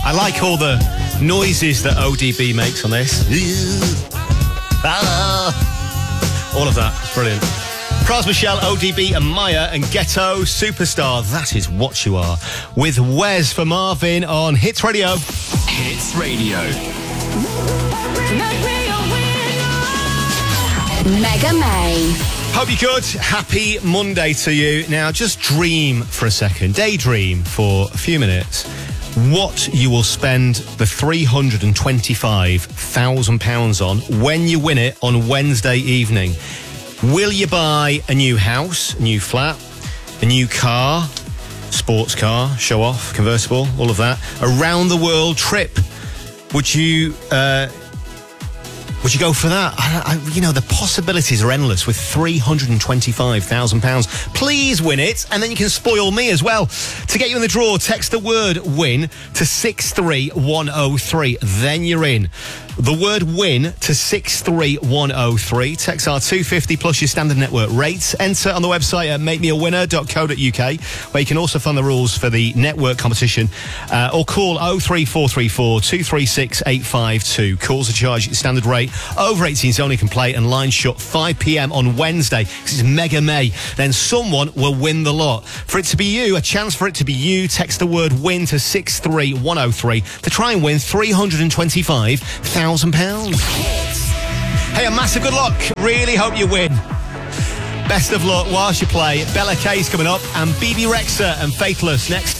I like all the noises that ODB makes on this. All of that. Brilliant. Pras Michelle, ODB and Maya and Ghetto Superstar. That is what you are. With Wes for Marvin on Hits Radio. Hits Radio. Mega May. Hope you're good. Happy Monday to you. Now, just dream for a second. Daydream for a few minutes. What you will spend the £325,000 on when you win it on Wednesday evening. Will you buy a new house, a new flat, a new car, sports car, show off, convertible, all of that? A round the world trip. Would you go for that? The possibilities are endless with £325,000. Please win it, and then you can spoil me as well. To get you in the draw, text the word WIN to 63103. Then you're in. The word WIN to 63103. Text our 250 plus your standard network rates. Enter on the website at makemeawinner.co.uk, where you can also find the rules for the network competition. Or call 03434 236 852. Calls are charged at standard rate. Over 18s only can play, and lines shut 5 p.m. on Wednesday because it's Mega May. Then someone will win the lot. For it to be you, a chance for it to be you, text the word WIN to 63103 to try and win £325,000. Hey, a massive good luck. Really hope you win. Best of luck whilst you play. Bella K's coming up, and BB Rexa and Faithless next.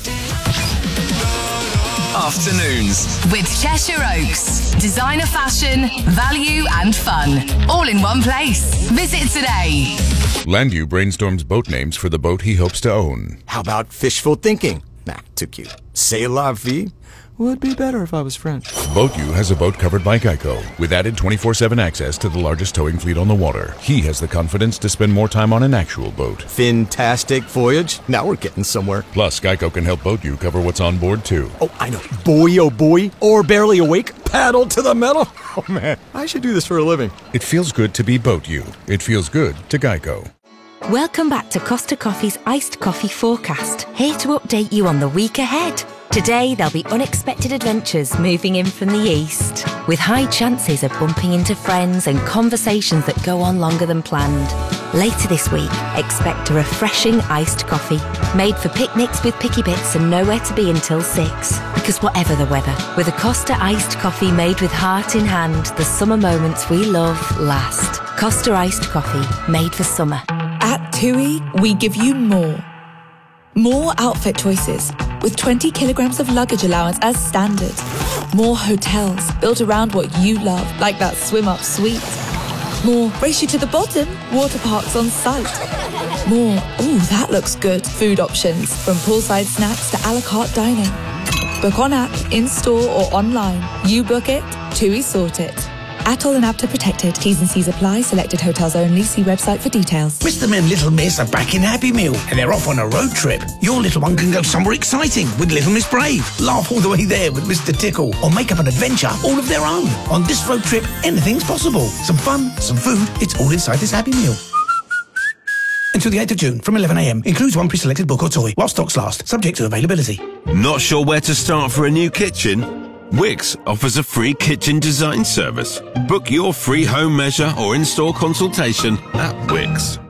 Afternoons with Cheshire Oaks. Designer fashion, value and fun. All in one place. Visit today. Landu brainstorms boat names for the boat he hopes to own. How about fishful thinking? Nah, too cute. C'est la vie? Would be better if I was French. BoatU has a boat covered by Geico, with added 24/7 access to the largest towing fleet on the water. He has the confidence to spend more time on an actual boat. Fantastic voyage. Now we're getting somewhere. Plus, Geico can help BoatU cover what's on board, too. Oh, I know. Boy, oh boy. Or barely awake. Paddle to the metal. Oh, man. I should do this for a living. It feels good to be BoatU. It feels good to Geico. Welcome back to Costa Coffee's Iced Coffee Forecast. Here to update you on the week ahead. Today, there'll be unexpected adventures moving in from the east, with high chances of bumping into friends and conversations that go on longer than planned. Later this week, expect a refreshing iced coffee, made for picnics with picky bits and nowhere to be until 6. Because whatever the weather, with a Costa iced coffee made with heart in hand, the summer moments we love last. Costa iced coffee, made for summer. At TUI, we give you more. More outfit choices, with 20 kilograms of luggage allowance as standard. More hotels built around what you love, like that swim-up suite. More race you to the bottom, water parks on site. More, ooh, that looks good, food options, from poolside snacks to a la carte dining. Book on app, in-store or online. You book it, TUI sort it. Atoll and APTA protected. T's and C's apply. Selected hotels only. See website for details. Mr. and Little Miss are back in Happy Meal and they're off on a road trip. Your little one can go somewhere exciting with Little Miss Brave. Laugh all the way there with Mr. Tickle, or make up an adventure all of their own. On this road trip, anything's possible. Some fun, some food, it's all inside this Happy Meal. Until the 8th of June from 11 a.m. Includes one pre-selected book or toy while stocks last, subject to availability. Not sure where to start for a new kitchen? Wix offers a free kitchen design service. Book your free home measure or in-store consultation at Wix.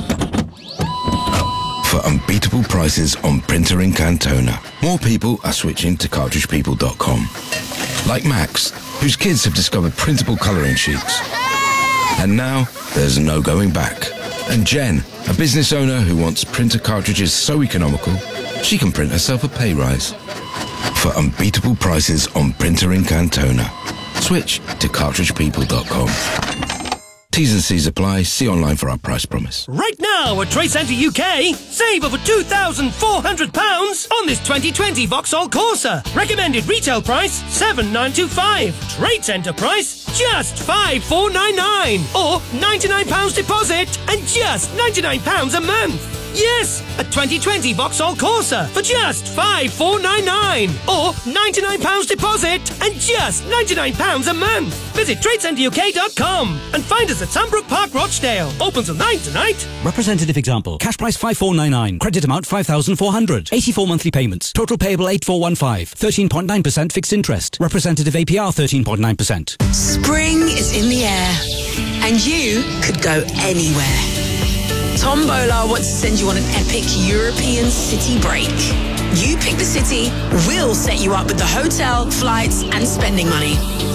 For unbeatable prices on printer ink and toner, more people are switching to cartridgepeople.com. Like Max, whose kids have discovered printable colouring sheets. And now, there's no going back. And Jen, a business owner who wants printer cartridges so economical, she can print herself a pay rise. For unbeatable prices on printer ink and toner, switch to cartridgepeople.com. T's and C's apply. See online for our price promise. Right now at Trade Centre UK, save over £2,400 on this 2020 Vauxhall Corsa. Recommended retail price £7,925. Trade Centre price just £5,499. Or £99 deposit and just £99 a month. Yes, a 2020 Vauxhall Corsa for just £5,499. Or £99 deposit and just £99 a month. Visit TradeCenterUK.com and find us at Sandbrook Park, Rochdale. Open till 9 tonight. Representative example. Cash price 5,499. Credit amount 5,400. 84 monthly payments. Total payable 8,415. 13.9% fixed interest. Representative APR 13.9%. Spring is in the air, and you could go anywhere. Tombola wants to send you on an epic European city break. You pick the city, we'll set you up with the hotel, flights, and spending money.